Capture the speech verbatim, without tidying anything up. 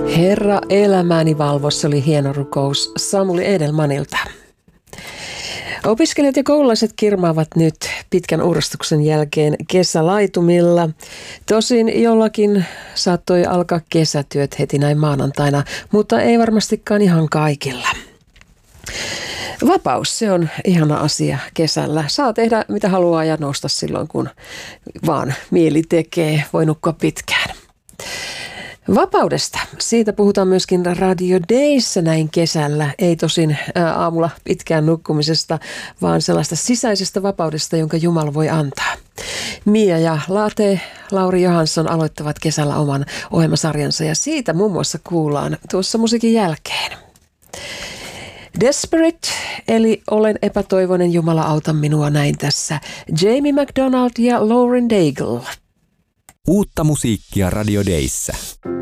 Herra elämäni valvossa oli hieno rukous Samuli Edelmanilta. Opiskelijat ja koululaiset kirmaavat nyt pitkän uurastuksen jälkeen kesälaitumilla. Tosin jollakin saattoi alkaa kesätyöt heti näin maanantaina, mutta ei varmastikaan ihan kaikilla. Vapaus, se on ihana asia kesällä. Saa tehdä mitä haluaa ja nousta silloin, kun vaan mieli tekee. Voi nukkua pitkään. Vapaudesta. Siitä puhutaan myöskin Radio Dayssä näin kesällä. Ei tosin aamulla pitkään nukkumisesta, vaan sellaista sisäisestä vapaudesta, jonka Jumala voi antaa. Mia ja Laate Lauri Johansson aloittavat kesällä oman ohjelmasarjansa ja siitä muun muassa kuullaan tuossa musiikin jälkeen. Desperate, eli Olen epätoivoinen, Jumala auta minua, näin tässä Jamie McDonald ja Lauren Daigle. Uutta musiikkia Radio Dayssä.